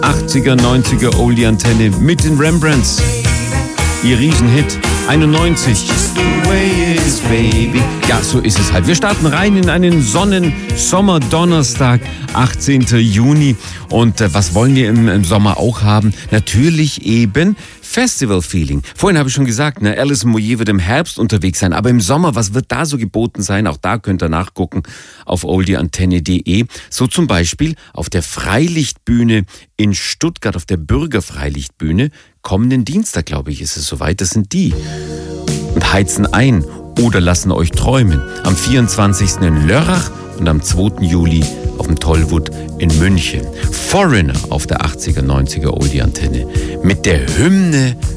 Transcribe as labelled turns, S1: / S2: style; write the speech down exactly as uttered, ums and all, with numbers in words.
S1: achtziger, neunziger Oldie-Antenne mit den Rembrandts. Ihr Riesenhit, einundneunzig. Just the way it is, baby. Ja, so ist es halt. Wir starten rein in einen Sonnen-Sommer-Donnerstag, achtzehnten Juni. Und äh, was wollen wir im, im Sommer auch haben? Natürlich eben Festival-Feeling. Vorhin habe ich schon gesagt, ne, Alison Moyet wird im Herbst unterwegs sein. Aber im Sommer, was wird da so geboten sein? Auch da könnt ihr nachgucken auf oldieantenne punkt de. So zum Beispiel auf der Freilichtbühne in Stuttgart, auf der Bürgerfreilichtbühne. Kommenden Dienstag, glaube ich, ist es soweit. Das sind die. Und heizen ein oder lassen euch träumen. Am vierundzwanzigsten in Lörrach und am zweiten Juli auf dem Tollwood in München. Foreigner auf der achtziger, neunziger Oldie-Antenne mit der Hymne